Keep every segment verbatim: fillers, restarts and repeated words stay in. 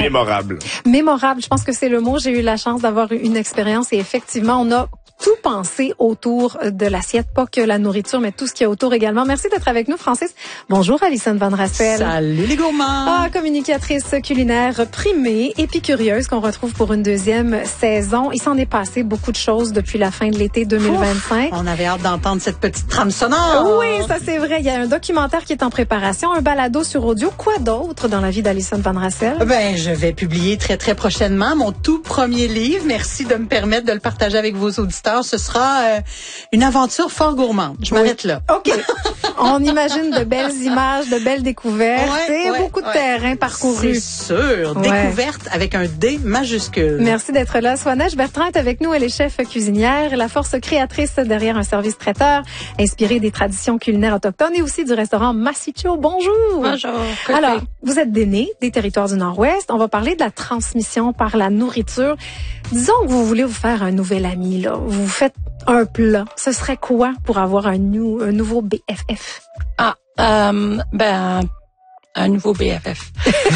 Mémorable. Mémorable, je pense que c'est le mot. J'ai eu la chance d'avoir une expérience et effectivement, on a tout pensé autour de l'assiette, pas que la nourriture, mais tout ce qu'il y a autour également. Merci d'être avec nous, Francis. Bonjour, Alison Van Raspel. Salut les gourmands. Ah, communicatrice culinaire primée, épicurieuse, qu'on retrouve pour une deuxième saison. Il s'en est passé beaucoup de choses depuis la fin de l'été deux mille vingt-cinq. Ouf, on avait hâte d'entendre cette petite trame sonore. Oui, ça c'est vrai. Il y a un documentaire qui est en préparation, un balado sur audio. Quoi d'autre dans la vie d'Alison Van Raspel? Ben, je vais publier très, très prochainement mon tout premier livre. Merci de me permettre de le partager avec vos auditeurs. Ce sera euh, une aventure fort gourmande. Je m'arrête oui. là. OK. On imagine de belles images, de belles découvertes ouais, et ouais, beaucoup de ouais. terrain parcouru. C'est sûr. Ouais. Découverte avec un D majuscule. Merci d'être là. Swanesh Bertrand est avec nous. Elle est chef cuisinière, la force créatrice derrière un service traiteur inspiré des traditions culinaires autochtones et aussi du restaurant Massicho. Bonjour. Bonjour. Alors, vous êtes des nés des territoires du Nord-Ouest. On va parler de la transmission par la nourriture. Disons que vous voulez vous faire un nouvel ami, là. Vous faites un plat. Ce serait quoi pour avoir un, nou- un nouveau B F F? Ah, euh, ben, un nouveau B F F.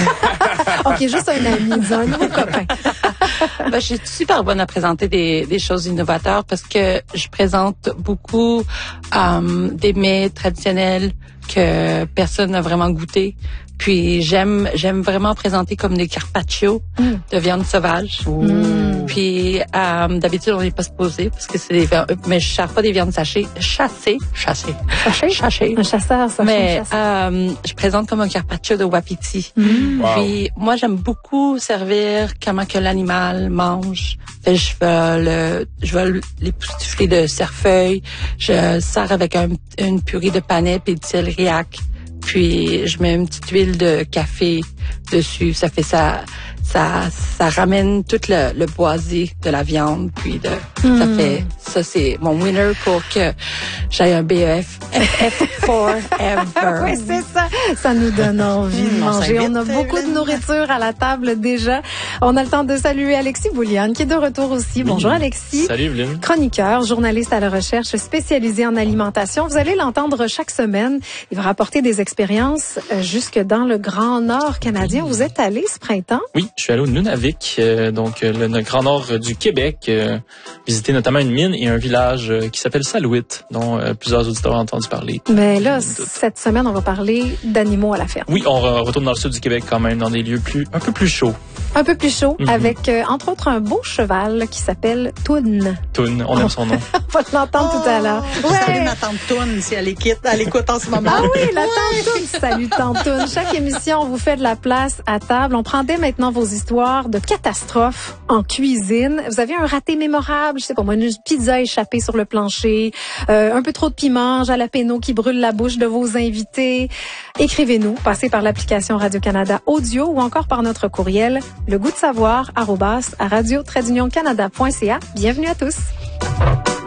OK, juste un ami, un nouveau copain. Ben, je suis super bonne à présenter des, des choses innovatrices parce que je présente beaucoup euh, des mets traditionnels que personne n'a vraiment goûté. Puis j'aime j'aime vraiment présenter comme des carpaccio mm. de viande sauvage. Mm. Puis euh, d'habitude on n'est pas supposé parce que c'est des viandes, mais je sers pas des viandes sachées, chassées, chassées, chassées, chassées. Un chasseur, ça. Mais euh, je présente comme un carpaccio de wapiti. Mm. Wow. Puis moi j'aime beaucoup servir comment que l'animal mange. Fait, je vais le je vais les souffler de cerfeuil. Je sers avec un, une purée de panais et de céleri-ac. Puis je mets une petite huile de café dessus. Ça fait ça, ça, ça ramène tout le, le boisé de la viande. Puis de, mm. ça fait, ça c'est mon winner pour que j'aille un B E F F forever. Oui, c'est ça. Ça nous donne envie de manger. On a beaucoup de nourriture à la table déjà. On a le temps de saluer Alexis Bouliane qui est de retour aussi. Bonjour Alexis. Salut Evelyne. Chroniqueur, journaliste à la recherche, spécialisé en alimentation. Vous allez l'entendre chaque semaine. Il va rapporter des expériences jusque dans le Grand Nord canadien. Vous êtes allé ce printemps? Oui, je suis allé au Nunavik, euh, donc le, le Grand Nord du Québec, euh, visiter notamment une mine et un village euh, qui s'appelle Salouit, dont euh, plusieurs auditeurs ont entendu parler. Mais là, cette semaine, on va parler d'animaux à la ferme. Oui, on re- retourne dans le sud du Québec quand même, dans des lieux plus un peu plus chauds. Un peu plus chaud, mm-hmm. avec euh, entre autres un beau cheval qui s'appelle Toun. Toun, on aime son nom. On va l'entendre oh, tout à l'heure. Ouais. Salut ma tante Toun, si elle écoute, elle écoute en ce moment. Ah oui, la tante Toun. Salut tante Toun. Chaque émission, on vous fait de la place à table. On prend dès maintenant vos histoires de catastrophes en cuisine. Vous avez un raté mémorable, je sais pas moi, une pizza échappée sur le plancher, euh, un peu trop de piment, jalapeno qui brûle la bouche de vos invités. Écrivez-nous, passez par l'application Radio-Canada Audio ou encore par notre courriel le goût de savoir arobase à radio tiret canada point c a. Bienvenue à tous.